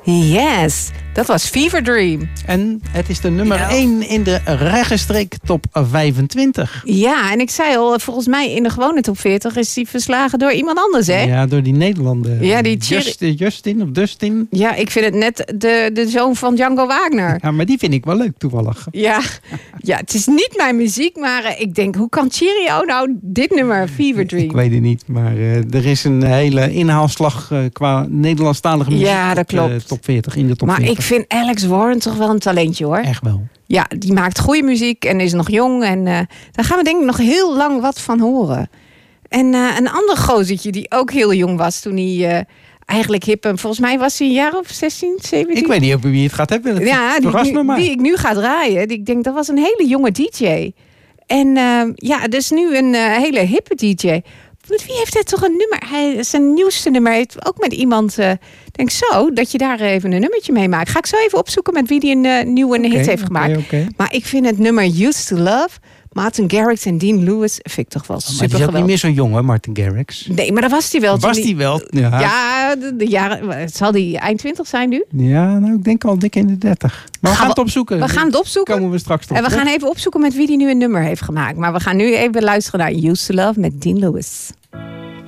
Yes, dat was Fever Dream. En het is de nummer 1 in de regenstreek top 25. Ja, en ik zei al, volgens mij in de gewone top 40 is die verslagen door iemand anders, hè? Ja, door die Nederlander. Ja, die Justin of Dustin. Ja, ik vind het net de zoon van Django Wagner. Ja, maar die vind ik wel leuk toevallig. Ja, het is niet mijn muziek, maar ik denk, hoe kan Cheerio nou dit nummer, Fever Dream? Ik weet het niet, maar er is een hele inhaalslag qua Nederlandstalige muziek. Ja, dat klopt. Top 40, in de top 40. Maar ik vind Alex Warren toch wel een talentje, hoor. Echt wel. Ja, die maakt goede muziek en is nog jong. En daar gaan we denk ik nog heel lang wat van horen. En een ander gozertje die ook heel jong was toen hij eigenlijk hip... Volgens mij was hij een jaar of 16, 17. Ik weet niet over wie het gaat hebben. Ja, die ik nu ga draaien. Ik denk, dat was een hele jonge DJ. En dus nu een hele hippe DJ. Met wie heeft hij toch een nummer? Zijn nieuwste nummer heeft ook met iemand... denk zo, dat je daar even een nummertje mee maakt. Ga ik zo even opzoeken met wie die een nieuwe hit heeft gemaakt. Okay. Maar ik vind het nummer Used to Love... Martin Garrix en Dean Lewis vind ik toch wel super geweldig. Maar die is ook niet meer zo jong, hè, Martin Garrix? Nee, maar dat was hij wel. Was hij wel? Ja, de jaren... Zal die eind 20 zijn nu? Ja, nou, ik denk al dik in de 30. Maar we gaan het opzoeken. We gaan het opzoeken. Komen we straks op. En we gaan even opzoeken met wie die nu een nummer heeft gemaakt. Maar we gaan nu even luisteren naar Used to Love met Dean Lewis.